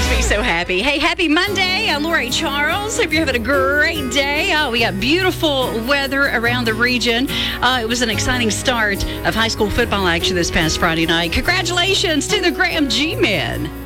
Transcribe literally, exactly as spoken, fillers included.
makes me so happy. Hey, happy Monday. I'm Lori Charles. Hope you're having a great day. Oh, we got beautiful weather around the region. Uh, it was an exciting start of high school football action this past Friday night. Congratulations to the Graham G-Men.